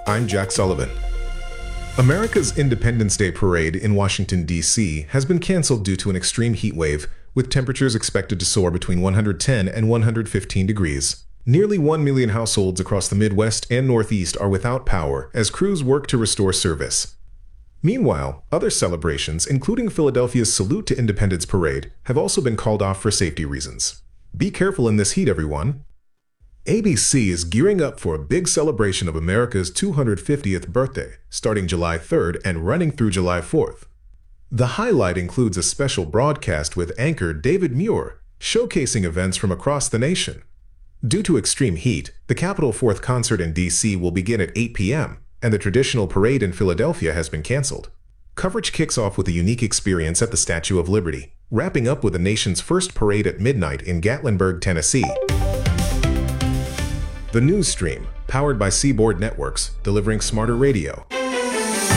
I'm Jack Sullivan. America's Independence Day Parade in Washington, D.C. has been canceled due to an extreme heat wave, with temperatures expected to soar between 110 and 115 degrees. Nearly 1 million households across the Midwest and Northeast are without power as crews work to restore service. Meanwhile, other celebrations, including Philadelphia's Salute to Independence Parade, have also been called off for safety reasons. Be careful in this heat, everyone. ABC is gearing up for a big celebration of America's 250th birthday, starting July 3rd and running through July 4th. The highlight includes a special broadcast with anchor David Muir, showcasing events from across the nation. Due to extreme heat, the Capitol 4th concert in D.C. will begin at 8 p.m., and the traditional parade in Philadelphia has been canceled. Coverage kicks off with a unique experience at the Statue of Liberty, wrapping up with the nation's first parade at midnight in Gatlinburg, Tennessee. The News Stream, powered by Seaboard Networks, delivering smarter radio.